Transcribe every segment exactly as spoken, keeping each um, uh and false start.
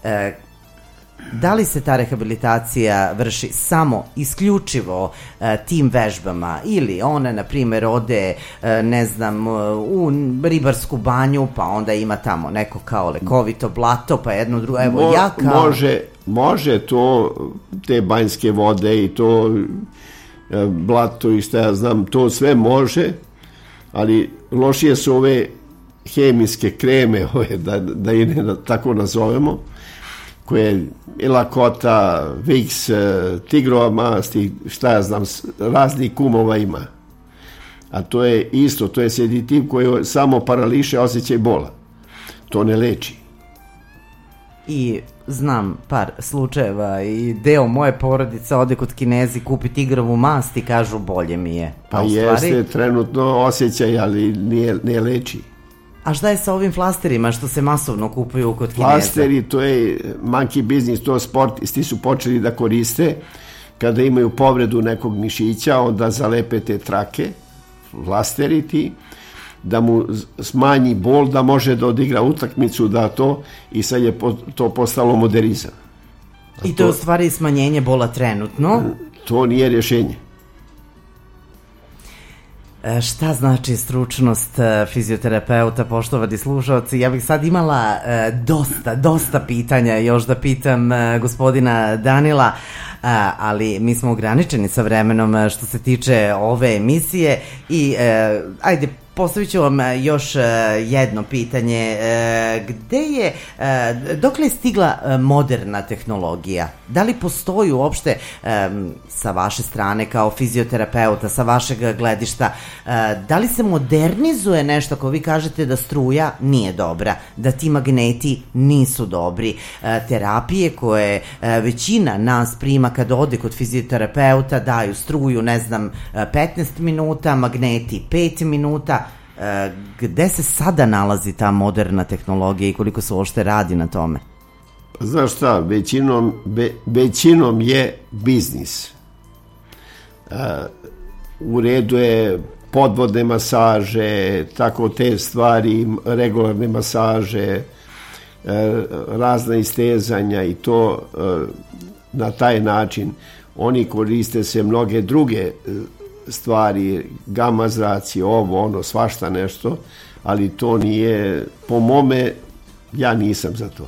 Da li se ta rehabilitacija vrši samo isključivo e, tim vežbama ili ona, na primjer, ode, e, ne znam, u ribarsku banju, pa onda ima tamo neko kao lekovito blato, pa jedno drugo, evo Mo, ja kao... Može, može to, te banjske vode i to e, blato i šta ja znam, to sve može, ali lošije su ove hemijske kreme, ove, da, da i ne tako nazovemo, koje je lakota, Vicks, tigrova mast i šta ja znam, raznih kumova ima. A to je isto, to je seditiv koji samo parališe osjećaj bola. To ne leči. I znam par slučajeva i deo moje porodice ode kod Kinezi kupi tigrovu mast i kažu bolje mi je. Pa, pa jeste stvari... trenutno osjećaj, ali nije, nije leči. A šta je sa ovim flasterima što se masovno kupuju kod Kineza? Flasteri, to je monkey business, to sportisti su počeli da koriste kada imaju povredu nekog mišića, onda zalepe te trake, flasteri ti, da mu smanji bol, da može da odigra utakmicu, da to, i sad je to postalo modernizam. I to je u stvari smanjenje bola trenutno? To nije rješenje. Šta znači stručnost fizioterapeuta, poštovani slušalci? Ja bih sad imala dosta, dosta pitanja još da pitam gospodina Danila, ali mi smo ograničeni sa vremenom što se tiče ove emisije i ajde, postavit ću vam još jedno pitanje. Gde je, dokle je stigla moderna tehnologija? Da li postoji uopšte sa vaše strane kao fizioterapeuta, sa vašeg gledišta, da li se modernizuje nešto ako vi kažete da struja nije dobra, da ti magneti nisu dobri, terapije koje većina nas prima kad ode kod fizioterapeuta daju struju, ne znam, petnaest minuta, magneti pet minuta. Gde se sada nalazi ta moderna tehnologija i koliko se uopšte radi na tome? Znaš šta, većinom, be, većinom je biznis. A, u redu je podvodne masaže, tako te stvari, regularne masaže, a, razna istezanja i to a, na taj način. Oni koriste se mnoge druge stvari, gama zraci, ovo, ono, svašta nešto, ali to nije, po mome, ja nisam za to.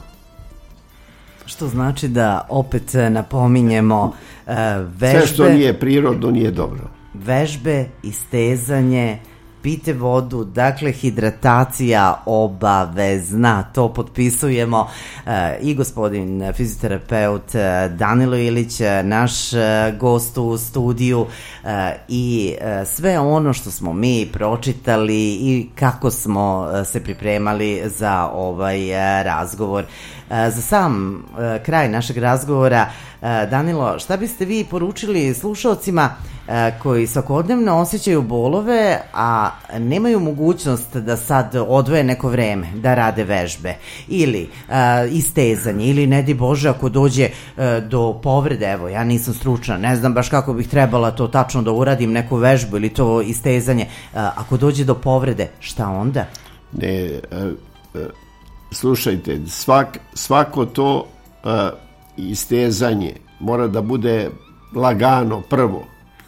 Što znači da opet napominjemo uh, vežbe... Sve što nije prirodno nije dobro. Vežbe, istezanje, pijte vodu, dakle hidratacija obavezna, to potpisujemo uh, i gospodin fizioterapeut uh, Danilo Ilić, naš uh, gost u studiju, uh, i uh, sve ono što smo mi pročitali i kako smo uh, se pripremali za ovaj uh, razgovor. Uh, za sam uh, kraj našeg razgovora, uh, Danilo, šta biste vi poručili slušalcima uh, koji svakodnevno osjećaju bolove, a nemaju mogućnost da sad odvoje neko vreme da rade vežbe ili uh, istezanje ili ne di Bože ako dođe uh, do povrede, evo ja nisam stručna, ne znam baš kako bih trebala to tačno da uradim, neku vežbu ili to istezanje, uh, ako dođe do povrede, šta onda? Ne, uh, uh, slušajte, svak, svako to uh, istezanje mora da bude lagano prvo,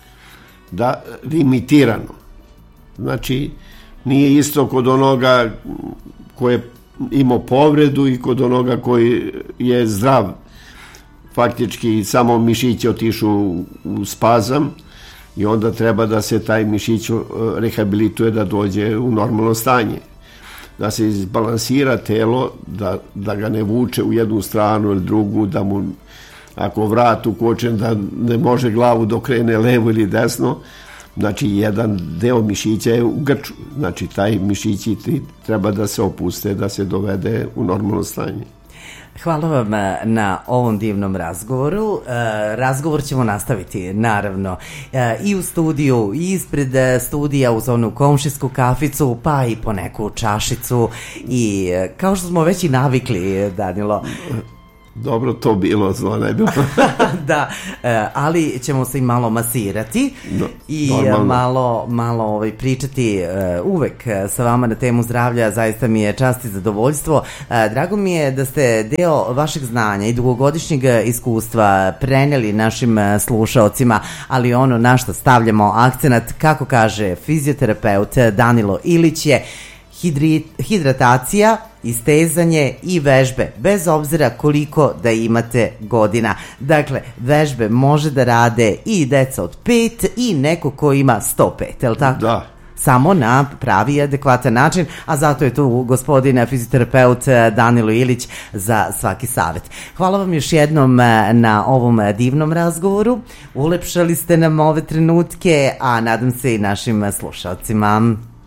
da limitirano. Znači, nije isto kod onoga koji je imao povredu i kod onoga koji je zdrav. Faktički samo mišić otišu u spazam i onda treba da se taj mišić rehabilituje da dođe u normalno stanje. Da se izbalansira telo, da, da ga ne vuče u jednu stranu ili drugu, da mu, ako vrat ukočen, da ne može glavu da okrene levo ili desno. Znači, jedan deo mišića je u grču. Znači, taj mišići treba da se opuste, da se dovede u normalno stanje. Hvala vam na ovom divnom razgovoru. Razgovor ćemo nastaviti, naravno, i u studiju, i ispred studija uz onu komšijsku kaficu, pa i po neku čašicu. I kao što smo već i navikli, Danilo... Dobro to bilo, zlo ne bilo. Da, ali ćemo se i malo masirati no, i normalno. malo, malo ovaj, pričati uvek sa vama na temu zdravlja. Zaista mi je čast i zadovoljstvo. Drago mi je da ste deo vašeg znanja i dugogodišnjeg iskustva preneli našim slušaocima, ali ono na što stavljamo akcenat, kako kaže fizioterapeut Danilo Ilić, je Hidri, hidratacija, istezanje i vežbe, bez obzira koliko da imate godina. Dakle, vežbe može da rade i deca od pet i neko ko ima sto pet, je li tako? Da. Samo na pravi i adekvatan način, a zato je tu gospodin fizioterapeut Danilo Ilić za svaki savjet. Hvala vam još jednom na ovom divnom razgovoru. Ulepšali ste nam ove trenutke, a nadam se i našim slušalcima.